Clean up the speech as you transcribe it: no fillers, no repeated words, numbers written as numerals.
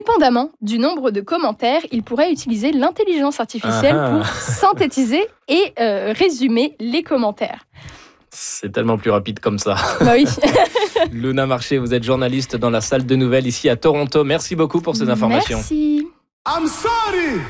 Dépendamment du nombre de commentaires, il pourrait utiliser l'intelligence artificielle pour synthétiser et résumer les commentaires. C'est tellement plus rapide comme ça. Bah oui. Luna Marché, vous êtes journaliste dans la salle de nouvelles ici à Toronto. Merci beaucoup pour ces informations. Merci. I'm sorry.